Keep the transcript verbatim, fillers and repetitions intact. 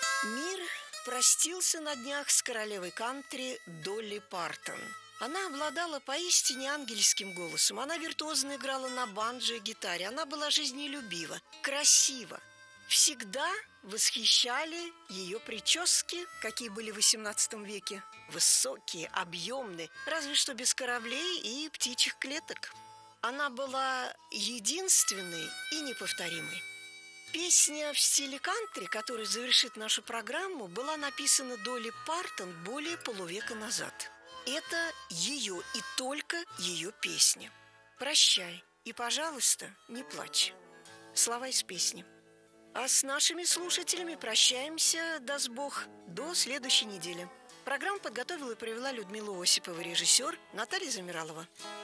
Мир простился на днях с королевой кантри Долли Партон. Она обладала поистине ангельским голосом. Она виртуозно играла на банджо и гитаре. Она была жизнелюбива, красива. Всегда восхищали ее прически, какие были в восемнадцатом веке. Высокие, объемные, разве что без кораблей и птичьих клеток. Она была единственной и неповторимой. Песня в стиле кантри, которая завершит нашу программу, была написана Долли Партон более полувека назад. Это ее и только ее песня. «Прощай и, пожалуйста, не плачь». Слова из песни. А с нашими слушателями прощаемся, даст Бог, до следующей недели. Программу подготовила и провела Людмила Осипова, режиссер Наталья Замиралова.